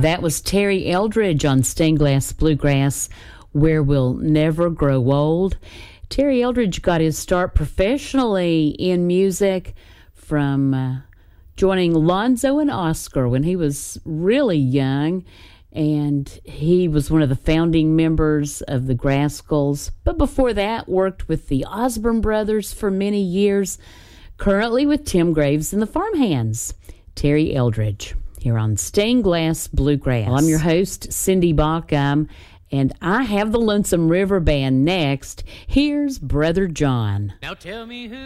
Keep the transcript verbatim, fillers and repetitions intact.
That was Terry Eldridge on Stained Glass Bluegrass, Where We'll Never Grow Old. Terry Eldridge got his start professionally in music from uh, joining Lonzo and Oscar when he was really young, and he was one of the founding members of the Grascals. But before that, worked with the Osborne Brothers for many years, currently with Tim Graves and the Farmhands. Terry Eldridge here on Stained Glass Bluegrass. Well, I'm your host, Cindy Bauckham, and I have the Lonesome River Band next. Here's Brother John. Now tell me who